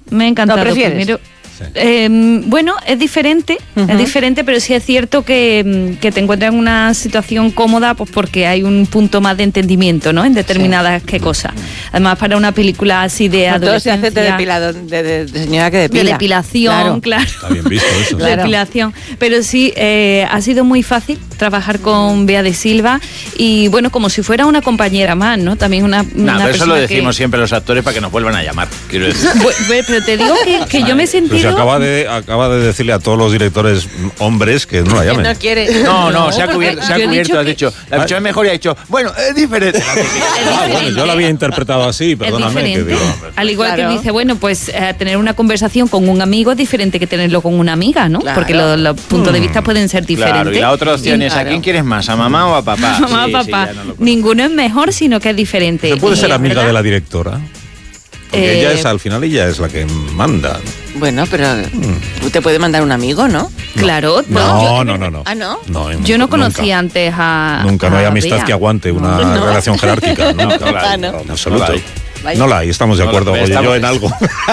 Me ha encantado. ¿Lo prefieres? Primero, bueno, es diferente, pero sí es cierto que te encuentras en una situación cómoda, pues porque hay un punto más de entendimiento, ¿no? En determinadas cosas. Además, para una película así de adolescencia. Todo se hace de señora que depila. De depilación, claro. Está bien visto eso. Claro. Depilación. Pero sí, ha sido muy fácil trabajar con Bea de Silva y, bueno, como si fuera una compañera más, ¿no? También una pero eso lo decimos siempre los actores para que nos vuelvan a llamar, quiero decir. Pero te digo que yo me he sentido... Acaba de decirle a todos los directores hombres que no la llamen. Que no quiere. No, se ha cubierto, has dicho. La ha dicho es mejor y ha dicho, bueno, es diferente. Bueno, yo la había interpretado así, perdóname. Que digo, al igual que él dice, bueno, pues tener una conversación con un amigo es diferente que tenerlo con una amiga, ¿no? Porque los puntos de vista pueden ser diferentes. Claro, y la otra opción es, ¿a quién quieres más? ¿A mamá o a papá? A mamá o papá. Ninguno es mejor, sino que es diferente. ¿Se puede ser amiga ¿verdad? de la directora? Porque ella es, al final, ella es la que manda. Bueno, pero te puede mandar un amigo, ¿no? Claro. No. ¿Ah, no? Yo no conocía antes a... Nunca, no hay amistad Bea. que aguante una relación jerárquica. No, en absoluto. No la hay, estamos de acuerdo, Goyo, yo en algo.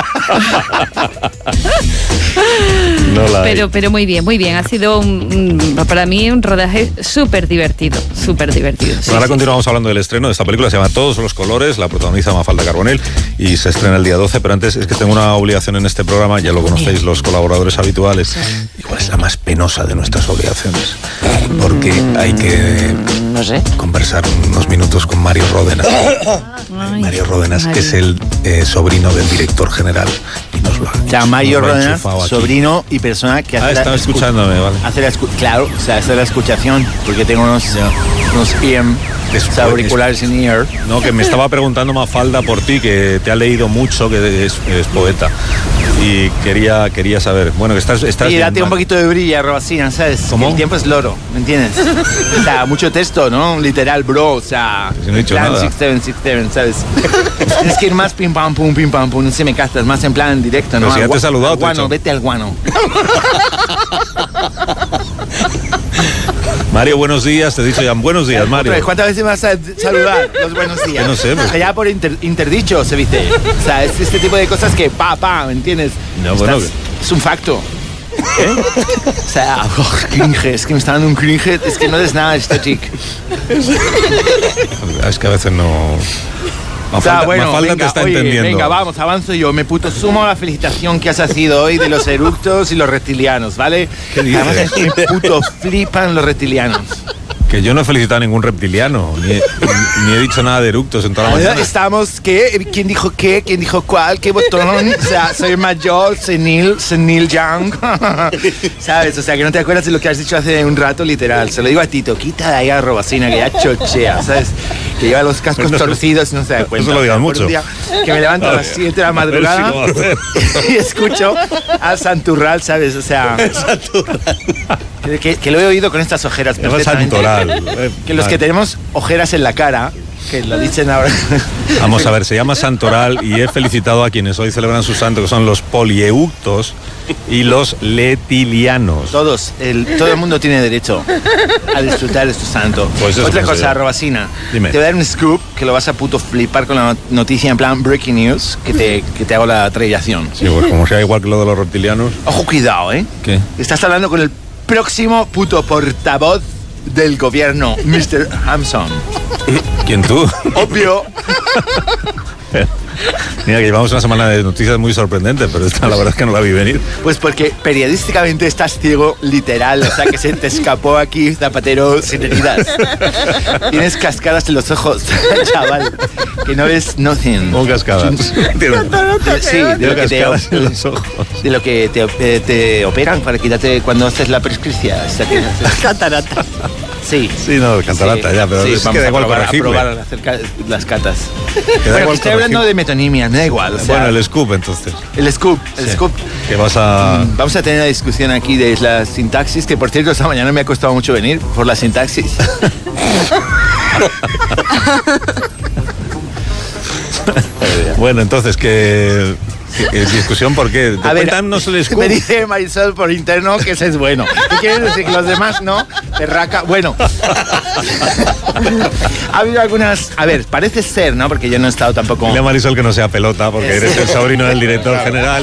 No la hay. Pero muy bien. Ha sido para mí un rodaje súper divertido. Ahora continuamos hablando del estreno de esta película, se llama Todos los colores, la protagoniza Mafalda Carbonell y se estrena el día 12, pero antes es que tengo una obligación en este programa, ya lo conocéis los colaboradores habituales, igual es la más penosa de nuestras obligaciones, porque hay que conversar unos minutos con Mario Ródenas. Mario Ródenas, que es el sobrino del director general. Y nos lo o sea, Mario Ródenas, sobrino y persona que hace estaba escuchándome, vale. Claro, o sea, hace la escuchación, porque tengo unos EM, auriculares in ear. No, que me estaba preguntando Mafalda por ti, que te ha leído mucho, que es poeta. Y quería saber, bueno, que estás y date un poquito de brillo, Robacina, ¿sabes? ¿Cómo? El tiempo es loro, ¿me entiendes? O sea, mucho texto, ¿no? Literal, bro, o sea... Si no he dicho nada. 6767, ¿sabes? Tienes que ir más pim pam pum, no sé, me castas, más en plan directo, ¿no? Pero si ya te he saludado, al guano, vete al guano. Mario, buenos días, te he dicho ya, buenos días, Mario. ¿Cuántas veces me vas a saludar los buenos días? Yo no sé, pues. Ya por interdicho se dice. O sea, es este tipo de cosas que ¿me entiendes? No, bueno, es un facto. O sea, cringe, es que me está dando un cringe, es que no es nada estético. Es que a veces no... Mafalda te está entendiendo. Venga, vamos, avanzo yo. Me sumo la felicitación que has sido hoy de los eructos y los reptilianos, ¿vale? ¿Qué dices? Además es que me puto flipan los reptilianos. Que yo no he felicitado a ningún reptiliano, ni he dicho nada de eructos en toda la mañana. Estamos, ¿qué? ¿Quién dijo qué? ¿Quién dijo cuál? ¿Qué botón? O sea, soy mayor, senil young. ¿Sabes? O sea, que no te acuerdas de lo que has dicho hace un rato, literal. Se lo digo a Tito, quita de ahí a Robacina, que ya chochea, ¿sabes? Que lleva los cascos torcidos y no se da cuenta. No se lo digas mucho. Que me levanto a las 7 de la madrugada y escucho a Santurral, ¿sabes? O sea... Que lo he oído con estas ojeras perfectamente. Que los que tenemos ojeras en la cara, que lo dicen ahora. Vamos a ver, se llama Santoral y he felicitado a quienes hoy celebran su santo, que son los polieuctos y los letilianos. Todo el mundo tiene derecho a disfrutar de su santo. Pues otra cosa, Robacina. Dime. Te voy a dar un scoop que lo vas a puto flipar con la noticia en plan breaking news, que te hago la traillación. Sí, pues como sea igual que lo de los reptilianos. Ojo, cuidado, ¿eh? ¿Qué? Estás hablando con el próximo puto portavoz del gobierno, Mr. Hampson. ¿Quién tú? Obvio. Mira, que llevamos una semana de noticias muy sorprendentes, pero esta la verdad es que no la vi venir. Pues porque periodísticamente estás ciego, literal, o sea que se te escapó aquí Zapatero sin heridas. Tienes cascadas en los ojos, chaval, que no ves nothing. ¿Cómo cascadas? Sí, de lo que te operan para quitarte cuando haces la prescripción. O sea, catarata. Sí. Sí, no, catarata, ya, pero es que da igual corregirlo. Probar hacer las catas. Bueno, estoy hablando de metonimia, me da igual. O sea, bueno, el scoop, entonces. El scoop. Que vas a... Vamos a tener una discusión aquí de la sintaxis, que por cierto esta mañana me ha costado mucho venir por la sintaxis. Bueno, entonces, que discusión, ¿por qué? A ver, cuéntanos el scoop. me dice Marisol por interno que ese es bueno. ¿Qué quieres decir? Que los demás no. Perraca. Bueno. Ha habido algunas... A ver, parece ser, ¿no? Porque yo no he estado tampoco... Dile a Marisol que no sea pelota, porque eres el sobrino del director general.